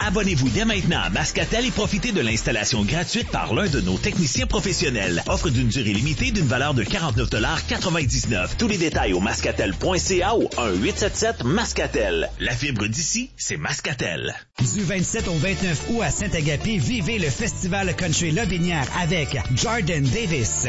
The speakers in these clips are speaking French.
Abonnez-vous dès maintenant à Mascatel et profitez de l'installation gratuite par l'un de nos techniciens professionnels. Offre d'une durée limitée d'une valeur de 49,99 $. Tous les détails au mascatel.ca ou 1-877-Mascatel. La fibre d'ici, c'est Mascatel. Du 27 au 29 août à Saint-Agapi, vivez le Festival Country Lobinière avec Jordan Davis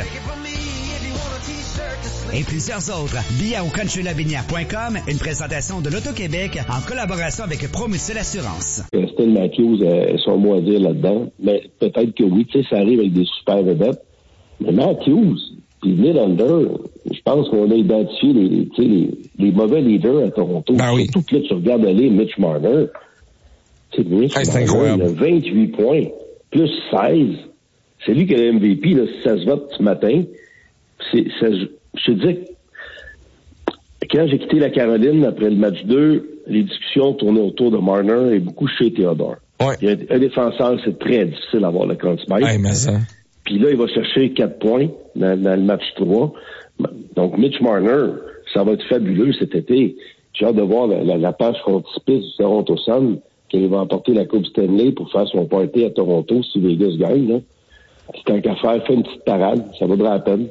et plusieurs autres. Billets au countrylobinière.com, une présentation de l'Auto-Québec en collaboration avec Promucil Assurance. Austin Matthews a son mot à dire là-dedans, mais peut-être que oui, tu sais, ça arrive avec des super vedettes. Mais Matthews, puis Nylander, je pense qu'on a identifié les mauvais leaders à Toronto. Ben oui. Surtout que là, tu regardes aller Mitch Marner. C'est incroyable. Il a 28 points, plus 16. C'est lui qui a le MVP, là, si ça se vote ce matin. Je te dis que quand j'ai quitté la Caroline après le match 2, les discussions tournaient autour de Marner et beaucoup chez Theodore. Ouais. Il y a un défenseur, c'est très difficile d'avoir le Conn Smythe. Hey, mais ça. Puis là, il va chercher 4 points dans le match 3. Donc, Mitch Marner, ça va être fabuleux cet été. J'ai hâte de voir la page frontispice du Toronto Sun, qu'il va emporter la Coupe Stanley pour faire son party à Toronto si Vegas gagne, là. Tant qu'à faire, fait une petite parade, ça vaudra la peine.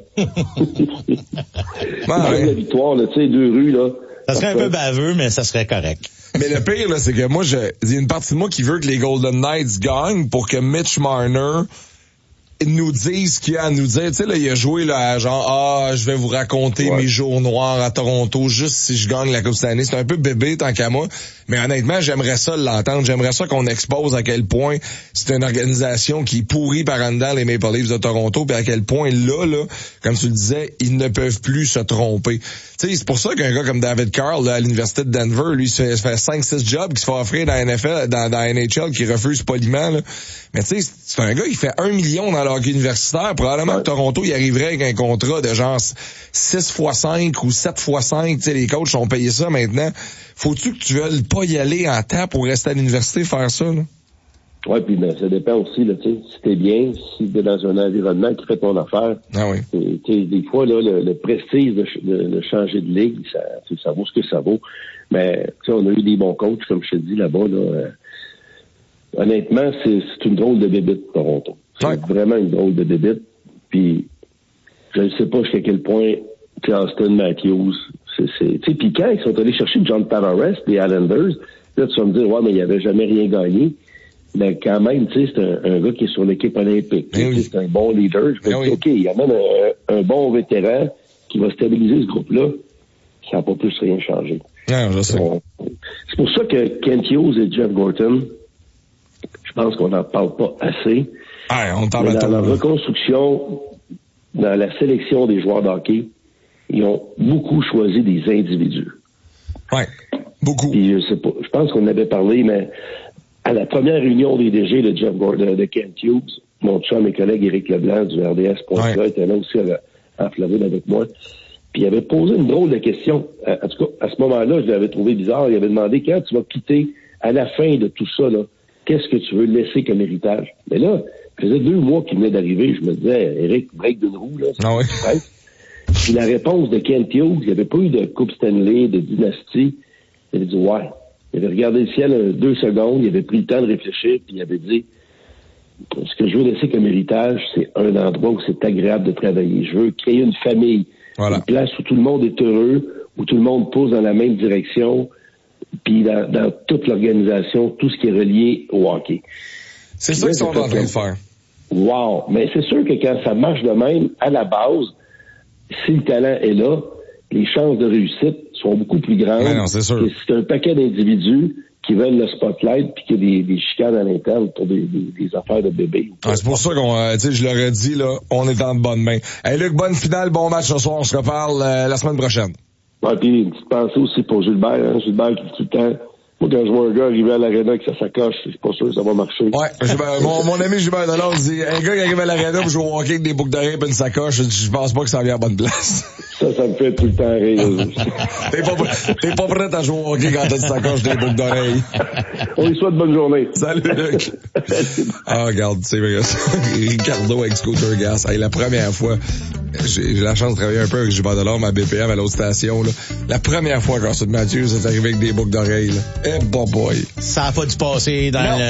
La victoire, là, tu sais, 2 rues, là. Ça serait un peu baveux, mais ça serait correct. Mais le pire, là, c'est que moi, il y a une partie de moi qui veut que les Golden Knights gagnent pour que Mitch Marner nous dise ce qu'il y a à nous dire. Tu sais, là, il a joué, là, genre, je vais vous raconter mes jours noirs à Toronto juste si je gagne la Coupe Stanley. C'est un peu bébé, tant qu'à moi. Mais honnêtement, j'aimerais ça l'entendre. J'aimerais ça qu'on expose à quel point c'est une organisation qui est pourrie par en dedans, les Maple Leafs de Toronto, puis à quel point là, comme tu le disais, ils ne peuvent plus se tromper. Tu sais, c'est pour ça qu'un gars comme David Carl, là, à l'université de Denver, lui, il se fait 5-6 jobs qui se fait offrir dans la NFL, dans la NHL, qui refuse poliment, là. Mais tu sais, c'est un gars qui fait 1 million dans le hockey universitaire. Probablement que Toronto, il arriverait avec un contrat de genre 6x5 ou 7x5. Tu sais, les coachs ont payé ça maintenant. Faut-tu que tu veuilles pas y aller en temps pour rester à l'université faire ça, là? Ouais, puis ça dépend aussi, là, tu sais, si t'es bien, si t'es dans un environnement qui fait ton affaire. Ah oui. Tu sais, des fois, là, le prestige de changer de ligue, ça vaut ce que ça vaut. Mais, tu sais, on a eu des bons coachs, comme je te dis, là-bas, là. Honnêtement, c'est une drôle de bébite, Toronto. C'est vraiment une drôle de bébite. Puis, je ne sais pas jusqu'à quel point, tu sais, Austin Matthews, tu sais, puis quand ils sont allés chercher John Tavares, les Islanders, là, tu vas me dire, ouais, mais il avait jamais rien gagné. Mais quand même, tu sais, c'est un gars qui est sur l'équipe olympique. C'est un bon leader. Je me dis, OK, il y a même un bon vétéran qui va stabiliser ce groupe-là. Ça n'a pas plus rien changé. Non, je sais. C'est pour ça que Kent Hughes et Jeff Gorton, je pense qu'on n'en parle pas assez. On parle dans la reconstruction, dans la sélection des joueurs de hockey, ils ont beaucoup choisi des individus. Ouais, beaucoup. Puis, je sais pas, je pense qu'on avait parlé, mais à la première réunion des DG de Jeff Gordon, de Kent Hughes, mon chum et collègue Éric Leblanc du RDS.ca était là aussi en Floride avec moi. Puis il avait posé une drôle de question. En tout cas, à ce moment-là, je l'avais trouvé bizarre. Il avait demandé, quand tu vas quitter à la fin de tout ça, là, qu'est-ce que tu veux laisser comme héritage? Mais là, ça faisait 2 mois qu'il venait d'arriver. Je me disais, Éric, break d'une roue, là. Puis la réponse de Kent Hughes, il n'y avait pas eu de Coupe Stanley, de dynastie. Il avait dit, ouais. Il avait regardé le ciel 2 secondes, il avait pris le temps de réfléchir, puis il avait dit, ce que je veux laisser comme héritage, c'est un endroit où c'est agréable de travailler. Je veux créer une famille. Voilà. Une place où tout le monde est heureux, où tout le monde pousse dans la même direction, puis dans toute l'organisation, tout ce qui est relié au hockey. C'est ça qu'ils sont en train de faire. Wow! Mais c'est sûr que quand ça marche de même, à la base, si le talent est là, les chances de réussite sont beaucoup plus grandes. Mais non, c'est sûr. C'est un paquet d'individus qui veulent le spotlight puis qu'il y a des chicanes à l'interne pour des affaires de bébé. C'est pour ça qu'on, tu sais, je leur ai dit, là, on est en bonne main. Hey, Luc, bonne finale, bon match ce soir. On se reparle la semaine prochaine. Ouais, puis une petite pensée aussi pour Gilbert, hein. Gilbert qui dit tout le temps, moi, quand je vois un gars arriver à l'aréna avec sa sacoche, je suis pas sûr que ça va marcher. Ouais, mon ami Gilbert Delors dit, un gars qui arrive à l'aréna pour jouer au hockey avec des boucles d'oreilles et une sacoche, je pense pas que ça vient à bonne place. Ça me fait tout le temps rire. T'es pas prêt à jouer au hockey quand t'as une sacoche des boucles d'oreilles. On lui souhaite bonne journée. Salut, Luc. Regarde, c'est vrai. Ricardo avec Scooter Gas. Hey, la première fois, j'ai la chance de travailler un peu avec Gilbert Delors, ma BPM à l'autre station, là. La première fois qu'Austin Matthews est arrivé avec des boucles d'oreilles, là. Eh, boy. Ça a pas dû passer dans le